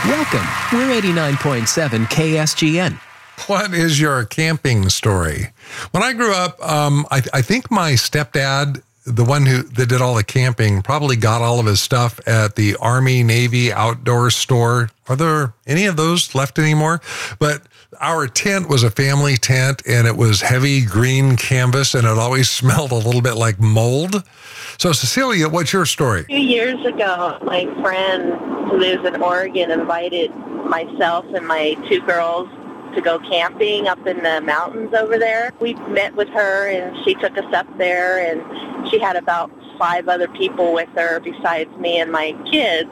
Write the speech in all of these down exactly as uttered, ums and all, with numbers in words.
Welcome. We're eighty-nine point seven K S G N. What is your camping story? When I grew up, um, I, I think my stepdad, the one who that did all the camping, probably got all of his stuff at the Army Navy outdoor store. Are there any of those left anymore? But our tent was a family tent, and it was heavy green canvas, and it always smelled a little bit like mold. So, Cecilia, what's your story? A few years ago, my friend who lives in Oregon invited myself and my two girls to go camping up in the mountains over there. We met with her, and she took us up there, and she had about five other people with her besides me and my kids.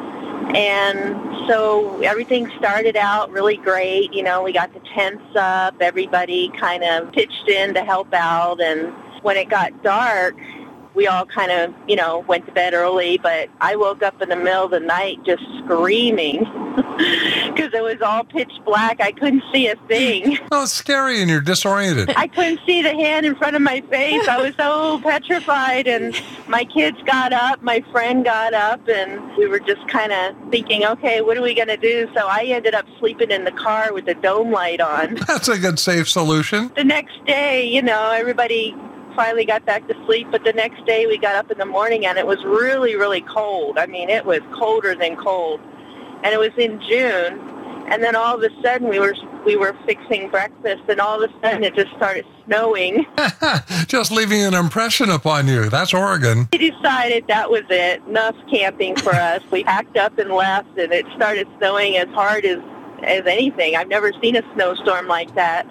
And so everything started out really great. You know, we got the tents up. Everybody kind of pitched in to help out. And when it got dark, we all kind of, you know, went to bed early, but I woke up in the middle of the night just screaming because it was all pitch black. I couldn't see a thing. Oh, it's scary, and you're disoriented. I couldn't see the hand in front of my face. I was so petrified, and my kids got up, my friend got up, and we were just kind of thinking, okay, what are we going to do? So I ended up sleeping in the car with the dome light on. That's a good, safe solution. The next day, you know, everybody finally got back to sleep, but the next day we got up in the morning and it was really, really cold. I mean, it was colder than cold. And it was in June, and then all of a sudden we were we were fixing breakfast, and all of a sudden it just started snowing. Just leaving an impression upon you. That's Oregon. We decided that was it. Enough camping for us. We packed up and left, and it started snowing as hard as, as anything. I've never seen a snowstorm like that.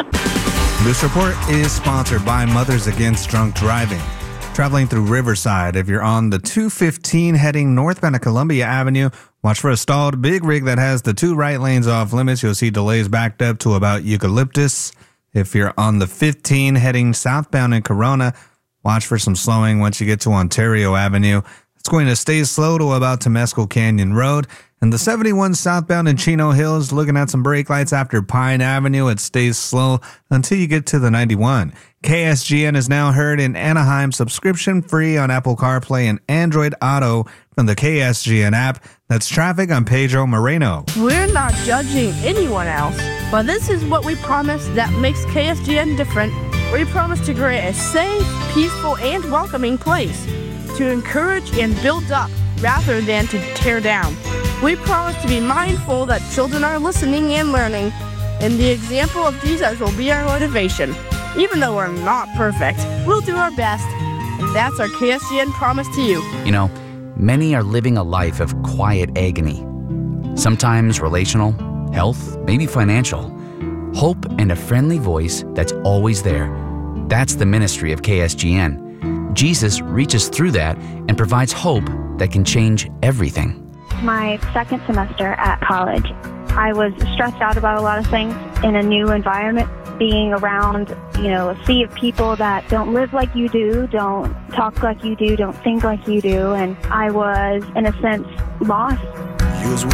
This report is sponsored by Mothers Against Drunk Driving. Traveling through Riverside, if you're on the two fifteen heading northbound of Columbia Avenue, watch for a stalled big rig that has the two right lanes off limits. You'll see delays backed up to about Eucalyptus. If you're on the fifteen heading southbound in Corona, watch for some slowing once you get to Ontario Avenue. It's going to stay slow to about Temescal Canyon Road. And the seventy-one southbound in Chino Hills, looking at some brake lights after Pine Avenue. It stays slow until you get to the ninety-one. K S G N is now heard in Anaheim, subscription free on Apple CarPlay and Android Auto from the K S G N app. That's traffic on Pedro Moreno. We're not judging anyone else, but this is what we promise that makes K S G N different. We promise to create a safe, peaceful, and welcoming place to encourage and build up rather than to tear down. We promise to be mindful that children are listening and learning, and the example of Jesus will be our motivation. Even though we're not perfect, we'll do our best, and that's our K S G N promise to you. You know, many are living a life of quiet agony. Sometimes relational, health, maybe financial. Hope and a friendly voice that's always there. That's the ministry of K S G N. Jesus reaches through that and provides hope that can change everything. My second semester at college, I was stressed out about a lot of things in a new environment, being around, you know, a sea of people that don't live like you do, don't talk like you do, don't think like you do, and I was, in a sense, lost.